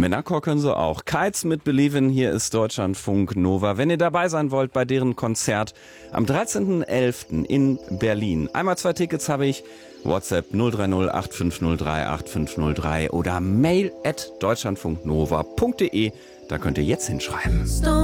Männerchor können sie auch. Kites mit Believin', hier ist Deutschlandfunk Nova. Wenn ihr dabei sein wollt bei deren Konzert am 13.11. in Berlin. Einmal 2 Tickets habe ich. WhatsApp 030 8503 8503 oder mail@deutschlandfunknova.de. Da könnt ihr jetzt hinschreiben.